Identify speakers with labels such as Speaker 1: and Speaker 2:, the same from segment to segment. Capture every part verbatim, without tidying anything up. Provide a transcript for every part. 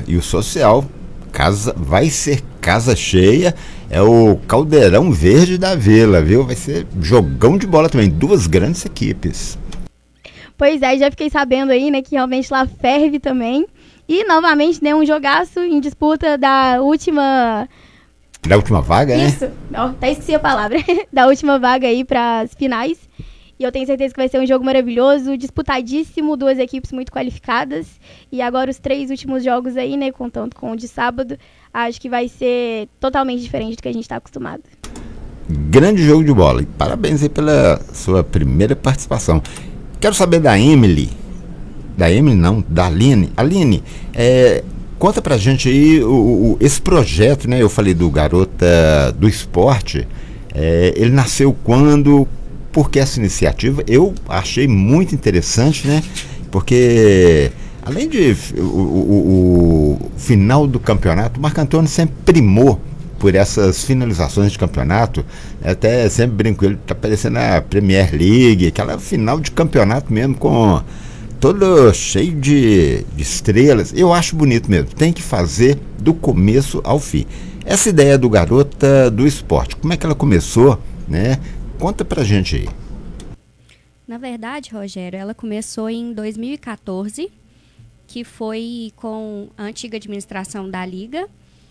Speaker 1: e o social, casa, vai ser casa cheia, é o Caldeirão Verde da Vila, viu? Vai ser jogão de bola também, duas grandes equipes.
Speaker 2: Pois é, já fiquei sabendo aí, né, que realmente lá ferve também. E, novamente, né, um jogaço em disputa da última...
Speaker 1: Da última vaga,
Speaker 2: Isso.
Speaker 1: né?
Speaker 2: Isso, até esqueci a palavra. Da última vaga aí para as finais. E eu tenho certeza que vai ser um jogo maravilhoso, disputadíssimo, duas equipes muito qualificadas. E agora os três últimos jogos aí, né, contando com o de sábado, acho que vai ser totalmente diferente do que a gente está acostumado.
Speaker 1: Grande jogo de bola. E parabéns aí pela sua primeira participação. Quero saber da Emily. Da Emily não, da Aline. Aline, é, conta pra gente aí o, o, esse projeto, né? Eu falei do Garota do Esporte. É, ele nasceu quando? Por que essa iniciativa? Eu achei muito interessante, né? Porque além de o, o, o final do campeonato, o Marco Antônio sempre primou por essas finalizações de campeonato. Até sempre brinco, ele tá parecendo a Premier League, aquela final de campeonato mesmo, com todo cheio de, de estrelas. Eu acho bonito mesmo, tem que fazer do começo ao fim. Essa ideia do Garota do Esporte, como é que ela começou, né? Conta pra gente aí.
Speaker 3: Na verdade, Rogério, ela começou em dois mil e quatorze, que foi com a antiga administração da Liga.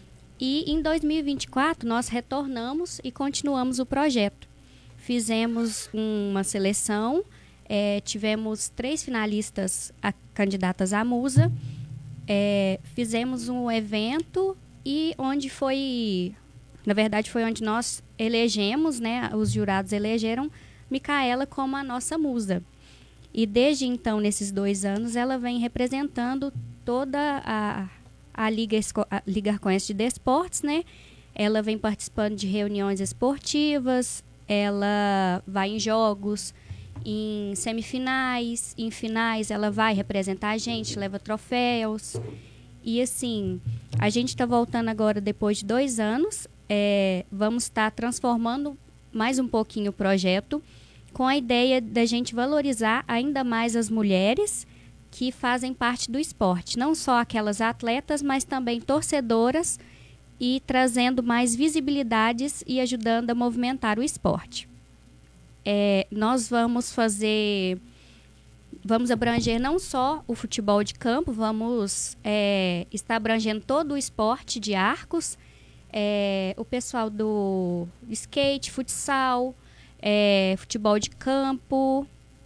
Speaker 3: E em dois mil e vinte e quatro nós retornamos e continuamos o projeto. Fizemos uma seleção, é, tivemos três finalistas a, candidatas à Musa, é, fizemos um evento e onde foi, na verdade foi onde nós elegemos, né, os jurados elegeram Micaela como a nossa musa. E desde então, nesses dois anos, ela vem representando toda a... a Liga, a Liga Arcoense de Desportos, né? Ela vem participando de reuniões esportivas, ela vai em jogos, em semifinais, em finais, ela vai representar a gente, leva troféus. E assim, a gente está voltando agora depois de dois anos, é, vamos estar tá transformando mais um pouquinho o projeto, com a ideia da gente valorizar ainda mais as mulheres que fazem parte do esporte, não só aquelas atletas, mas também torcedoras, e trazendo mais visibilidades e ajudando a movimentar o esporte. É, nós vamos fazer, vamos abranger não só o futebol de campo, vamos é, estar abrangendo todo o esporte de arcos, é, o pessoal do skate, futsal, é, futebol de campo,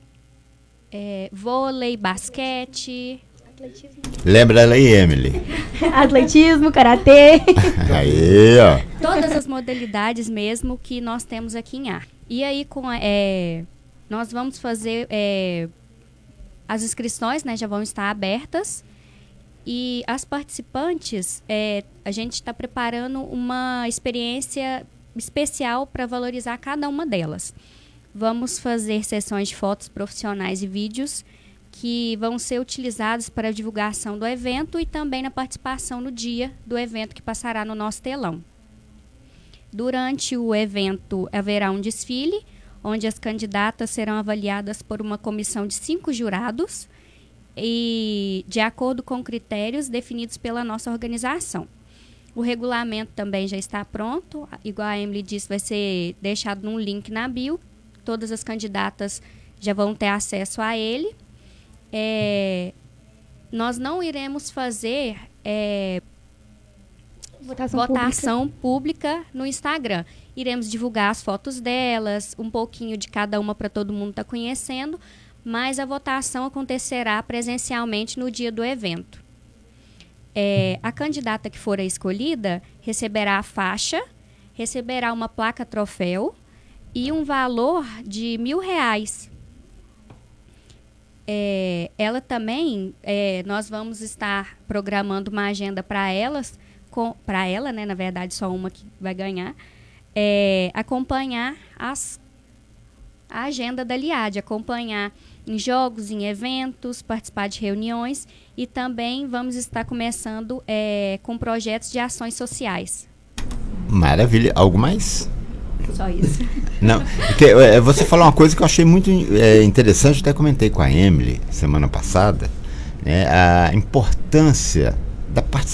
Speaker 3: É, vôlei, basquete.
Speaker 2: Atletismo.
Speaker 1: Lembra ela aí, Emily?
Speaker 2: Atletismo, karatê.
Speaker 1: Aí, ó.
Speaker 3: Todas as modalidades mesmo que nós temos aqui em ar. E aí, com a, é, nós vamos fazer... É, as inscrições, né, já vão estar abertas. E as participantes, é, a gente está preparando uma experiência especial para valorizar cada uma delas. Vamos fazer sessões de fotos profissionais e vídeos que vão ser utilizados para a divulgação do evento e também na participação no dia do evento que passará no nosso telão. Durante o evento haverá um desfile, onde as candidatas serão avaliadas por uma comissão de cinco jurados e de acordo com critérios definidos pela nossa organização. O regulamento também já está pronto, igual a Emily disse, vai ser deixado num link na bio. Todas as candidatas já vão ter acesso a ele. É, nós não iremos fazer é,
Speaker 2: Votação,
Speaker 3: votação
Speaker 2: pública.
Speaker 3: pública no Instagram. Iremos divulgar as fotos delas, um pouquinho de cada uma para todo mundo estar tá conhecendo, mas a votação acontecerá presencialmente no dia do evento. É, a candidata que for a escolhida receberá a faixa, receberá uma placa troféu, e um valor de mil reais. É, ela também, é, nós vamos estar programando uma agenda para elas, para ela, né, na verdade, só uma que vai ganhar, é, acompanhar as, a agenda da Liad, acompanhar em jogos, em eventos, participar de reuniões e também vamos estar começando é, com projetos de ações sociais.
Speaker 1: Maravilha. Algo mais?
Speaker 3: Só isso.
Speaker 1: Não, porque, é, você falou uma coisa que eu achei muito é, interessante, até comentei com a Emily semana passada, né, a importância da participação